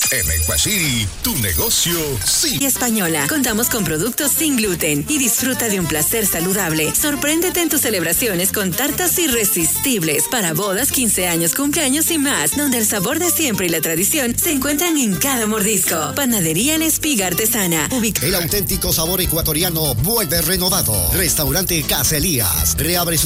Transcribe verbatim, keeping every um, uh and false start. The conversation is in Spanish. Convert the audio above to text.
En Equacity, tu negocio sí. Y Española, contamos con productos sin gluten y disfruta de un placer saludable. Sorpréndete en tus celebraciones con tartas irresistibles para bodas, quince años, cumpleaños y más, donde el sabor de siempre y la tradición se encuentran en cada mordisco. Panadería La Espiga Artesana. Ubic- El auténtico sabor ecuatoriano vuelve renovado. Restaurante Casa Elías reabre sus